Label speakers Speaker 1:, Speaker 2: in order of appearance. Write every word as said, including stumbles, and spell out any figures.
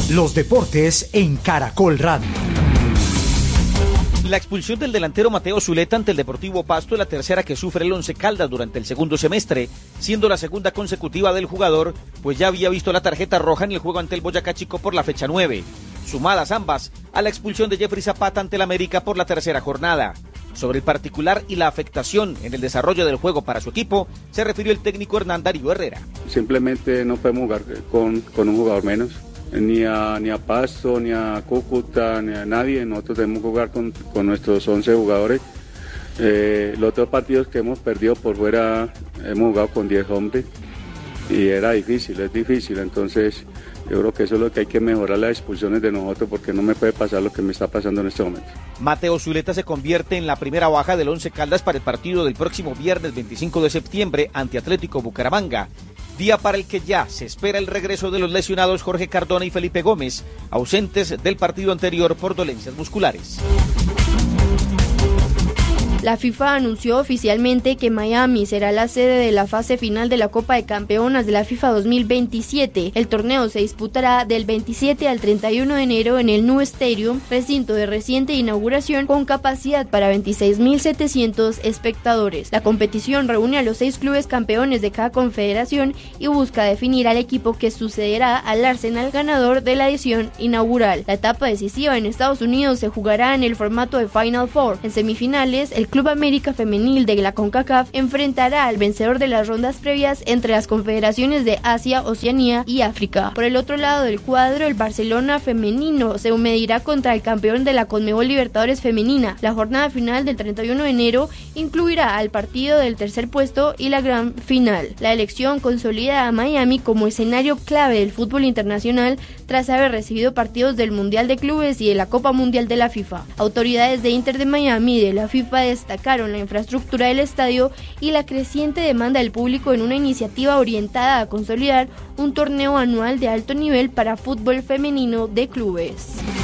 Speaker 1: Los deportes en Caracol Radio.
Speaker 2: La expulsión del delantero Mateo Zuleta ante el Deportivo Pasto es la tercera que sufre el Once Caldas durante el segundo semestre, siendo la segunda consecutiva del jugador, pues ya había visto la tarjeta roja en el juego ante el Boyacá Chico por la fecha nueve, sumadas ambas a la expulsión de Jeffrey Zapata ante el América por la tercera jornada. Sobre el particular y la afectación en el desarrollo del juego para su equipo, se refirió el técnico Hernán Darío Herrera.
Speaker 3: Simplemente no podemos jugar con, con un jugador menos. Ni a, ni a Pasto, ni a Cúcuta, ni a nadie. Nosotros debemos jugar con, con nuestros once jugadores. Eh, los otros partidos que hemos perdido por fuera, hemos jugado con diez hombres y era difícil, es difícil. Entonces yo creo que eso es lo que hay que mejorar, las expulsiones de nosotros, porque no me puede pasar lo que me está pasando en este momento.
Speaker 2: Mateo Zuleta se convierte en la primera baja del Once Caldas para el partido del próximo viernes veinticinco de septiembre ante Atlético Bucaramanga, día para el que ya se espera el regreso de los lesionados Jorge Cardona y Felipe Gómez, ausentes del partido anterior por dolencias musculares.
Speaker 4: La FIFA anunció oficialmente que Miami será la sede de la fase final de la Copa de Campeonas de la FIFA dos mil veintisiete. El torneo se disputará del veintisiete al treinta y uno de enero en el New Stadium, recinto de reciente inauguración con capacidad para veintiséis mil setecientos espectadores. La competición reúne a los seis clubes campeones de cada confederación y busca definir al equipo que sucederá al Arsenal ganador de la edición inaugural. La etapa decisiva en Estados Unidos se jugará en el formato de Final Four. En semifinales, el Club América Femenil de la CONCACAF enfrentará al vencedor de las rondas previas entre las confederaciones de Asia, Oceanía y África. Por el otro lado del cuadro, el Barcelona femenino se medirá contra el campeón de la Conmebol Libertadores femenina. La jornada final del treinta y uno de enero incluirá al partido del tercer puesto y la gran final. La elección consolida a Miami como escenario clave del fútbol internacional tras haber recibido partidos del Mundial de Clubes y de la Copa Mundial de la FIFA. Autoridades de Inter de Miami y de la FIFA destacaron la infraestructura del estadio y la creciente demanda del público en una iniciativa orientada a consolidar un torneo anual de alto nivel para fútbol femenino de clubes.